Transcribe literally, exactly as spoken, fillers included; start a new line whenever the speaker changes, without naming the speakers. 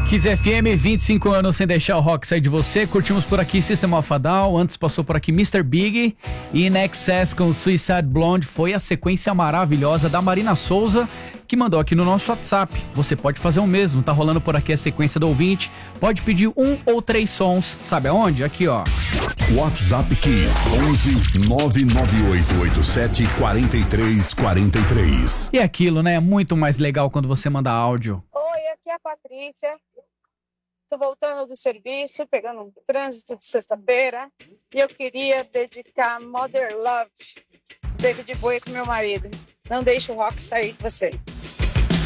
Kiss F M, vinte e cinco anos sem deixar o rock sair de você. Curtimos por aqui System of a Down, antes passou por aqui mister Big e In Excess com Suicide Blonde. Foi a sequência maravilhosa da Marina Souza, que mandou aqui no nosso WhatsApp. Você pode fazer o mesmo, tá rolando por aqui a sequência do ouvinte. Pode pedir um ou três sons, sabe aonde? Aqui, ó.
WhatsApp Kiss onze nove nove oito oito sete quatro três quatro três.
E aquilo, né? É muito mais legal quando você manda áudio.
Oi, aqui é a Patrícia. Tô voltando do serviço, pegando um trânsito de sexta-feira. E eu queria dedicar Mother Love, David Bowie, com meu marido. Não deixe o rock sair de você.